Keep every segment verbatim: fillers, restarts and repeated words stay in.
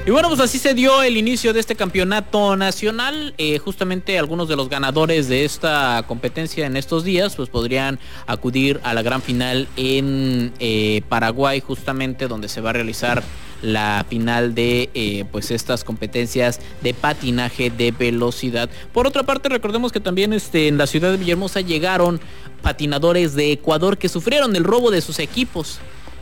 Y bueno, pues así se dio el inicio de este campeonato nacional. Eh, justamente algunos de los ganadores de esta competencia en estos días pues podrían acudir a la gran final en eh, Paraguay, justamente donde se va a realizar la final de eh, pues estas competencias de patinaje de velocidad. Por otra parte, recordemos que también este, en la ciudad de Villahermosa llegaron patinadores de Ecuador que sufrieron el robo de sus equipos.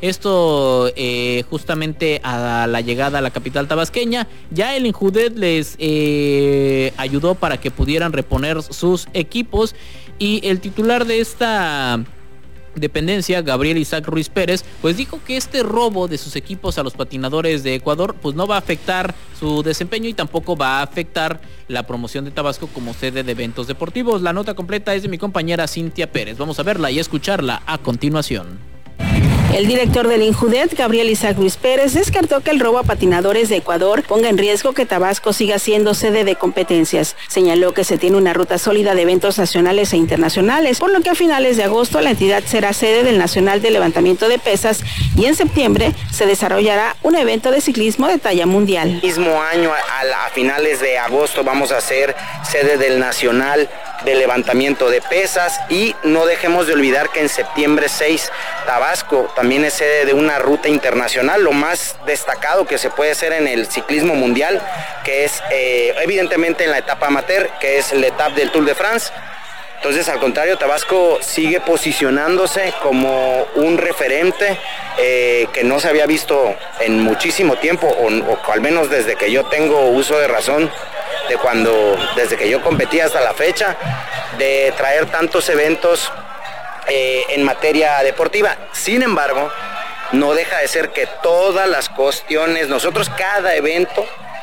Esto eh, justamente a la llegada a la capital tabasqueña. Ya el INJUDET les eh, ayudó para que pudieran reponer sus equipos, y el titular de esta dependencia, Gabriel Isaac Ruiz Pérez, pues dijo que este robo de sus equipos a los patinadores de Ecuador pues no va a afectar su desempeño y tampoco va a afectar la promoción de Tabasco como sede de eventos deportivos. La nota completa es de mi compañera Cintia Pérez. Vamos a verla y escucharla a continuación. El director del INJUDET, Gabriel Isaac Ruiz Pérez, descartó que el robo a patinadores de Ecuador ponga en riesgo que Tabasco siga siendo sede de competencias. Señaló que se tiene una ruta sólida de eventos nacionales e internacionales, por lo que a finales de agosto la entidad será sede del Nacional de Levantamiento de Pesas y en septiembre se desarrollará un evento de ciclismo de talla mundial. El mismo año, a, a finales de agosto, vamos a ser sede del Nacional de Levantamiento de Pesas, y no dejemos de olvidar que en septiembre seis Tabasco también es sede de una ruta internacional, lo más destacado que se puede hacer en el ciclismo mundial, que es eh, evidentemente en la etapa amateur, que es la etapa del Tour de France. Entonces, al contrario, Tabasco sigue posicionándose como un referente eh, que no se había visto en muchísimo tiempo, o, o al menos desde que yo tengo uso de razón, de cuando, desde que yo competí hasta la fecha, de traer tantos eventos eh, en materia deportiva. Sin embargo, no deja de ser que todas las cuestiones, nosotros cada evento,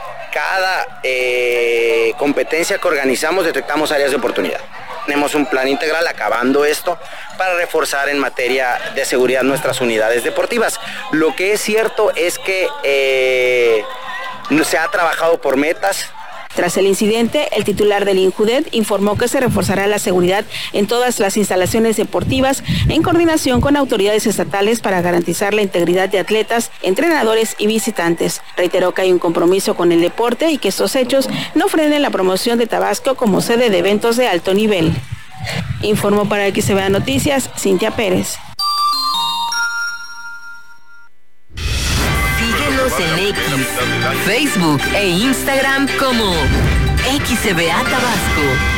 cada eh, competencia que organizamos, detectamos áreas de oportunidad. Tenemos un plan integral acabando esto para reforzar en materia de seguridad nuestras unidades deportivas. Lo que es cierto es que eh, se ha trabajado por metas. Tras el incidente, el titular del INJUDET informó que se reforzará la seguridad en todas las instalaciones deportivas en coordinación con autoridades estatales para garantizar la integridad de atletas, entrenadores y visitantes. Reiteró que hay un compromiso con el deporte y que estos hechos no frenen la promoción de Tabasco como sede de eventos de alto nivel. Informó para X B A Noticias, Cintia Pérez. En X, Facebook e Instagram como X B A Tabasco.